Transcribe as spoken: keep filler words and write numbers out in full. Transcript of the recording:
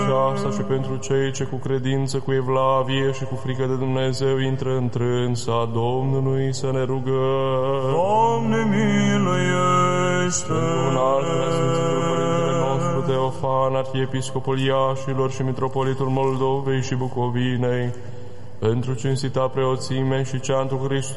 aceasta și pentru cei ce cu credință, cu evlavie și cu frică de Dumnezeu intră în trânsa Domnului, să ne rugăm. Doamne, miluiește! Pentru un alt Sfântul Părintele nostru Teofan, Arhiepiscopul Iașilor și Mitropolitul Moldovei și Bucovinei, pentru cinstita preoțime și cea întru Hristos,